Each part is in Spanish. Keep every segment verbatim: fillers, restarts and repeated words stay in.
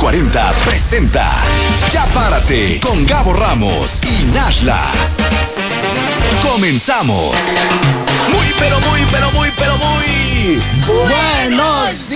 cuarenta presenta Ya Párate con Gabo Ramos y Nashla. Comenzamos. Muy, pero muy, pero muy, pero muy ¡buenos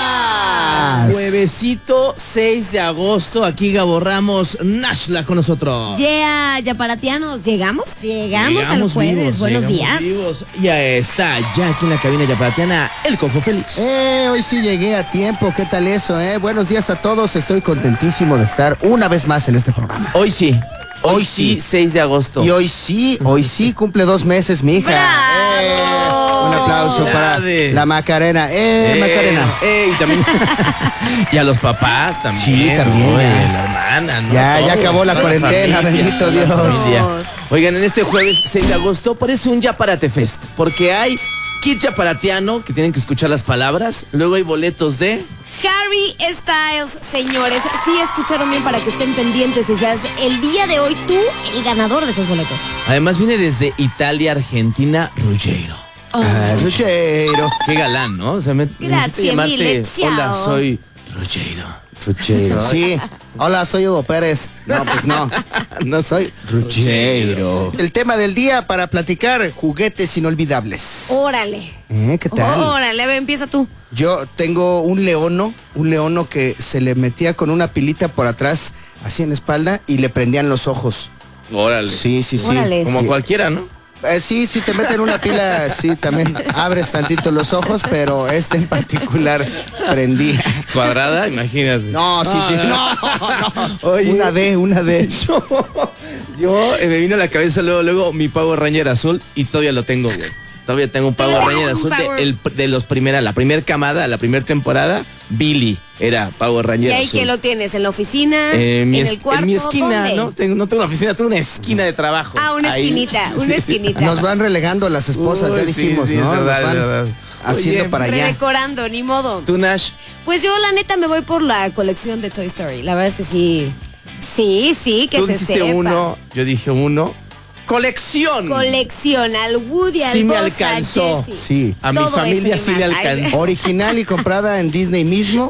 días! Juevesito seis de agosto, aquí Gabo Ramos, Nashla con nosotros. Yeah, yaparatianos, ¿llegamos? Llegamos, Llegamos al jueves, vivos, buenos llegamos días. vivos. Ya está, ya aquí en la cabina yaparatiana, el Cojo Félix. Eh, hoy sí llegué a tiempo, ¿qué tal eso, eh? Buenos días a todos, estoy contentísimo de estar una vez más en este programa. Hoy sí, hoy, Hoy sí, sí. seis de agosto. Y hoy sí, hoy sí cumple dos meses mi hija. ¡Bravo! Eh, un aplauso para Felicidades. la Macarena. Eh, Eh, Macarena. eh, y también. Y a los papás también. Sí, también, ¿no? ya. Y la hermana, ¿no? Ya, ya Todo, acabó la toda cuarentena, familia, bendito toda la Dios. familia. Dios. Oigan, en este jueves seis de agosto parece un Ya Párate Fest, porque hay kit yaparatiano, que tienen que escuchar las palabras, luego hay boletos de... Harry Styles, señores, sí escucharon bien para que estén pendientes y seas el día de hoy tú el ganador de esos boletos. Además viene desde Italia, Argentina, Ruggiero. Oh. Ah, Ruchero. Qué galán, ¿no? O sea, me, me Gracias, llamarte, mille, ciao. hola, soy Ruggiero. Ruchero. Sí. Hola, soy Hugo Pérez. No, pues no. No Soy Ruchero. El tema del día para platicar, juguetes inolvidables. Órale. ¿Eh? ¿Qué tal? Órale, a ver, empieza tú. Yo tengo un leono, un leono que se le metía con una pilita por atrás, así en la espalda, y le prendían los ojos. Órale. Sí, sí, sí. Órale. Como Sí. cualquiera, ¿no? Eh, sí, si te meten una pila, sí, también abres tantito los ojos, pero este en particular prendía. Cuadrada, imagínate. No, sí, sí. No, no. Oye. Una D, una D. Yo, yo eh, me vino a la cabeza luego, luego mi Power Ranger azul y todavía lo tengo, güey. Todavía tengo un Power Todavía Ranger tienes un azul de, Power- el- de los primera, la primera camada, la primera temporada, Billy era Power Ranger ¿Y ahí azul. qué lo tienes? ¿En la oficina? Eh, mi ¿En es- el cuarto? en mi esquina, ¿Dónde? ¿no? Tengo, no tengo una oficina, tengo una esquina de trabajo. Ah, una Ahí. esquinita, una Sí. esquinita. Nos van relegando las esposas, ya Uy, sí, dijimos, sí, ¿no? es verdad, Nos van es verdad. haciendo Oye, para allá. Redecorando, ni modo. ¿Tú, Nash? Pues yo la neta me voy por la colección de Toy Story. La verdad es que sí. Sí, sí, que Tú se dijiste sepa. uno, yo dije uno. ¡Colección! Colecciona al Woody, al Sí me Buzz, alcanzó. a Jessie. Sí. A mi Todo familia eso y sí le más. Ay, alcanzó. Original y comprada en Disney mismo,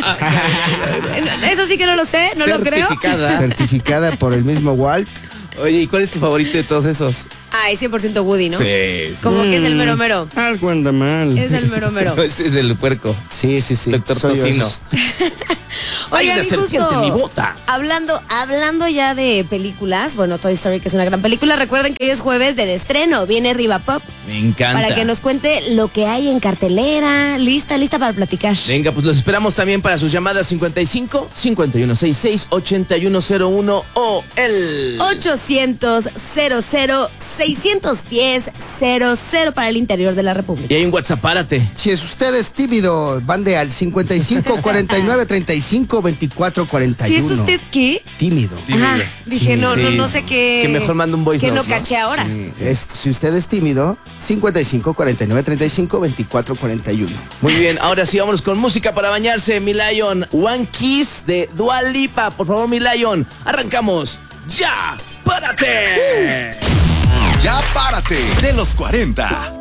Eso sí que no lo sé, no lo creo. Certificada. certificada por el mismo Walt. Oye, ¿y cuál es tu favorito de todos esos? Ay, cien por ciento Woody, ¿no? Sí, sí. Como que es el mero mero. Algo anda mal. Es el mero mero. Ese es el puerco. Sí, sí, sí. Doctor Soy yo Tocino. esos. Hay Oigan, una y serpiente justo en mi bota. Hablando, hablando ya de películas, bueno, Toy Story, que es una gran película, recuerden que hoy es jueves de estreno, viene Riva Pop, Me encanta. para que nos cuente lo que hay en cartelera, lista, lista para platicar. Venga, pues los esperamos también para sus llamadas cincuenta y cinco, cincuenta y uno sesenta y seis, ochenta y uno cero uno o el... ochocientos, cero cero, seiscientos diez, cero cero para el interior de la República. Y hay un WhatsApp, párate. Si es usted es tímido, mande al cincuenta y cinco, cuarenta y nueve, treinta y cinco, veinticuatro, cuarenta ¿Si y es uno. usted qué? Tímido. Ajá, dije, no, no, no sé qué. Que mejor mande un voice Que no note, ¿no? caché ahora. Sí, es- si usted es tímido, cincuenta y cinco, cuarenta y nueve, treinta y cinco, veinticuatro, cuarenta y uno. Muy bien, ahora sí, vámonos con música para bañarse, mi Lion. One Kiss de Dua Lipa. Por favor, mi Lion, arrancamos. ¡Ya! ¡Párate! Ya Párate de los cuarenta.